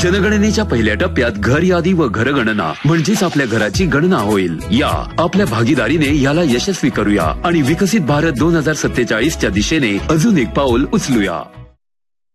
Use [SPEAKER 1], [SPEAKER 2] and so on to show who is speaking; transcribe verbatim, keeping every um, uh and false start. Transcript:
[SPEAKER 1] जनगणनेच्या पहिल्या टप्प्यात घर यादी व घरगणना म्हणजेच आपल्या घराची गणना होईल। या आपल्या भागीदारीने याला यशस्वी करूया आणि विकसित भारत दोन हजार सत्तेचाळीस च्या दिशेने अजून एक पाऊल उचलूया।